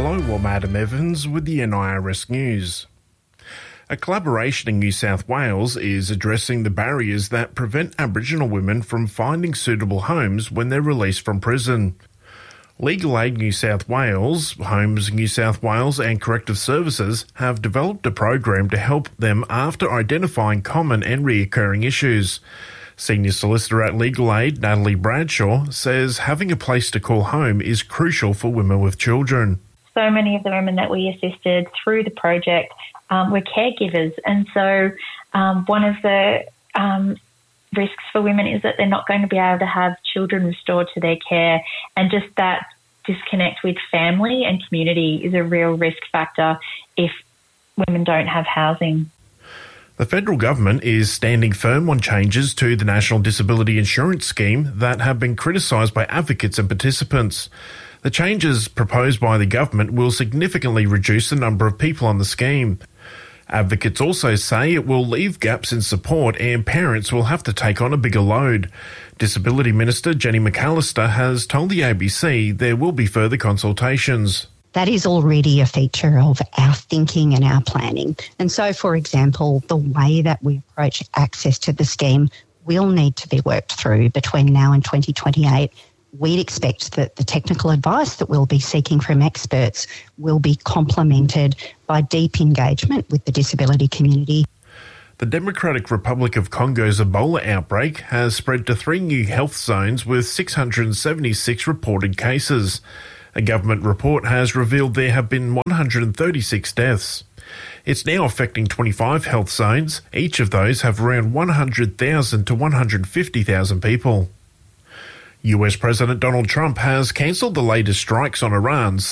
Hello, I'm Adam Evans with the NIRS News. A collaboration in New South Wales is addressing the barriers that prevent Aboriginal women from finding suitable homes when they're released from prison. Legal Aid New South Wales, Homes New South Wales and Corrective Services have developed a program to help them after identifying common and reoccurring issues. Senior Solicitor at Legal Aid, Natalie Bradshaw, says having a place to call home is crucial for women with children. So many of the women that we assisted through the project were caregivers, and so one of the risks for women is that they're not going to be able to have children restored to their care, and just that disconnect with family and community is a real risk factor if women don't have housing. The federal government is standing firm on changes to the National Disability Insurance Scheme that have been criticised by advocates and participants. The changes proposed by the government will significantly reduce the number of people on the scheme. Advocates also say it will leave gaps in support and parents will have to take on a bigger load. Disability Minister Jenny McAllister has told the ABC there will be further consultations. That is already a feature of our thinking and our planning. And so, for example, the way that we approach access to the scheme will need to be worked through between now and 2028. We'd expect that the technical advice that we'll be seeking from experts will be complemented by deep engagement with the disability community. The Democratic Republic of Congo's Ebola outbreak has spread to 3 new health zones with 676 reported cases. A government report has revealed there have been 136 deaths. It's now affecting 25 health zones. Each of those have around 100,000 to 150,000 people. US President Donald Trump has cancelled the latest strikes on Iran,